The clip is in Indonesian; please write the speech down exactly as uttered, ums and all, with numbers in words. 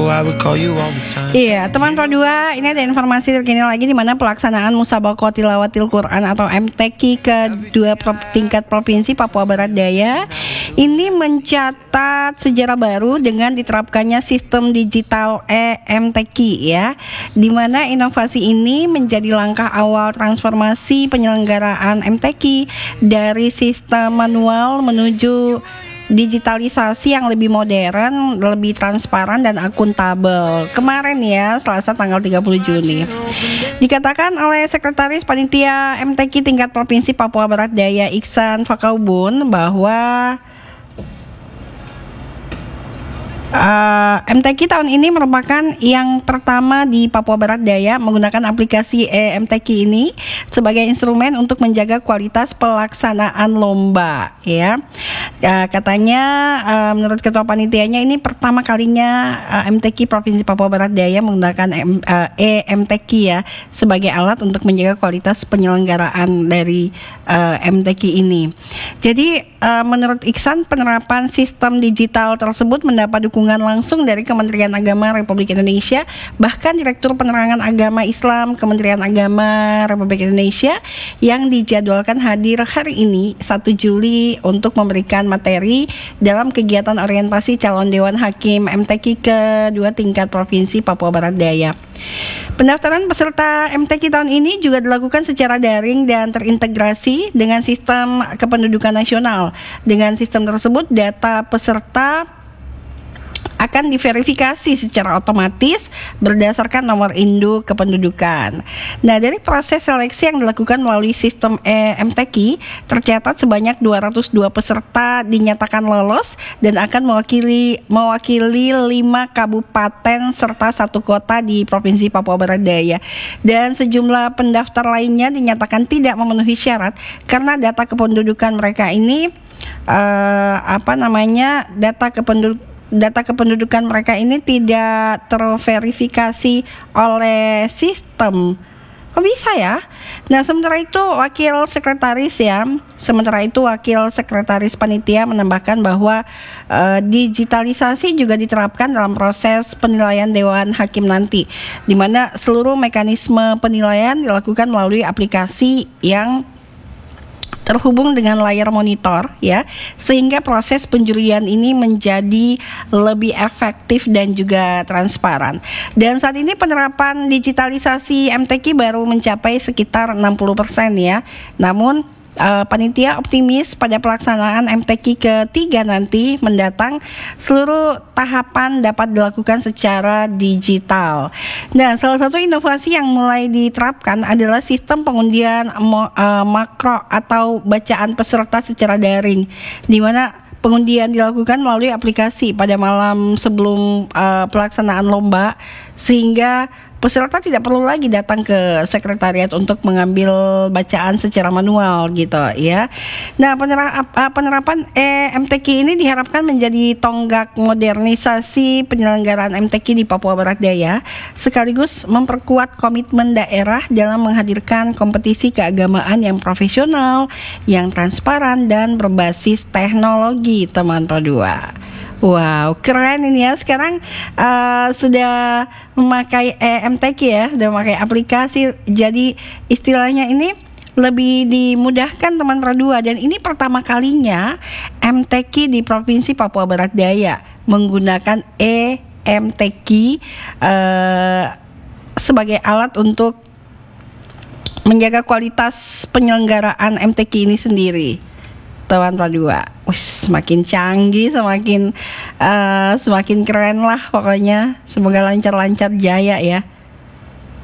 so I would call you all the time. Iya, teman Pro dua, ini ada informasi terkini lagi di mana pelaksanaan Musabaqah Tilawatil Quran atau M T Q kedua pro- tingkat provinsi Papua Barat Daya ini mencatat sejarah baru dengan diterapkannya sistem digital E M T Q ya, di mana inovasi ini menjadi langkah awal transformasi penyelenggaraan M T Q dari sistem manual menuju digitalisasi yang lebih modern, lebih transparan dan akuntabel. Kemarin ya, Selasa tanggal tiga puluh Juni. Dikatakan oleh Sekretaris Panitia M T Q tingkat Provinsi Papua Barat Daya Iksan Fakaubun bahwa Uh, M T Q tahun ini merupakan yang pertama di Papua Barat Daya menggunakan aplikasi E M T Q ini sebagai instrumen untuk menjaga kualitas pelaksanaan lomba ya. Uh, katanya uh, menurut ketua panitianya ini pertama kalinya uh, M T Q Provinsi Papua Barat Daya menggunakan M, uh, E M T Q ya sebagai alat untuk menjaga kualitas penyelenggaraan dari uh, M T Q ini. Jadi uh, menurut Iksan, penerapan sistem digital tersebut mendapat dukungan langsung dari Kementerian Agama Republik Indonesia, bahkan Direktur Penerangan Agama Islam Kementerian Agama Republik Indonesia yang dijadwalkan hadir hari ini satu Juli untuk memberikan materi dalam kegiatan orientasi calon Dewan Hakim M T Q kedua tingkat Provinsi Papua Barat Daya. Pendaftaran peserta M T Q tahun ini juga dilakukan secara daring dan terintegrasi dengan sistem kependudukan nasional. Dengan sistem tersebut, data peserta akan diverifikasi secara otomatis berdasarkan nomor induk kependudukan. Nah, dari proses seleksi yang dilakukan melalui sistem E M T Q, tercatat sebanyak dua ratus dua peserta dinyatakan lolos dan akan mewakili mewakili lima kabupaten serta satu kota di Provinsi Papua Barat Daya. Dan sejumlah pendaftar lainnya dinyatakan tidak memenuhi syarat karena data kependudukan mereka ini uh, apa namanya data kependudukan Data kependudukan mereka ini tidak terverifikasi oleh sistem. Kok bisa ya? Nah, sementara itu wakil sekretaris ya, sementara itu wakil sekretaris panitia menambahkan bahwa uh, digitalisasi juga diterapkan dalam proses penilaian Dewan Hakim nanti, di mana seluruh mekanisme penilaian dilakukan melalui aplikasi yang terhubung dengan layar monitor ya, sehingga proses penjurian ini menjadi lebih efektif dan juga transparan. Dan saat ini penerapan digitalisasi M T Q baru mencapai sekitar enam puluh persen ya. Namun Uh, panitia optimis pada pelaksanaan M T Q ketiga nanti mendatang seluruh tahapan dapat dilakukan secara digital. Nah, salah satu inovasi yang mulai diterapkan adalah sistem pengundian mo, uh, makro atau bacaan peserta secara daring, di mana pengundian dilakukan melalui aplikasi pada malam sebelum uh, pelaksanaan lomba, sehingga peserta tidak perlu lagi datang ke sekretariat untuk mengambil bacaan secara manual gitu ya. Nah, penerapan E M T Q ini diharapkan menjadi tonggak modernisasi penyelenggaraan M T Q di Papua Barat Daya, sekaligus memperkuat komitmen daerah dalam menghadirkan kompetisi keagamaan yang profesional, yang transparan dan berbasis teknologi, teman Pro dua. Wow, keren ini ya. Sekarang uh, sudah memakai E M T Q ya, sudah memakai aplikasi. Jadi istilahnya ini lebih dimudahkan, teman Pro dua. Dan ini pertama kalinya M T Q di Provinsi Papua Barat Daya menggunakan E M T Q uh, sebagai alat untuk menjaga kualitas penyelenggaraan M T Q ini sendiri, teman Pro dua. Wih, semakin canggih, semakin uh, semakin keren lah pokoknya. Semoga lancar-lancar jaya ya.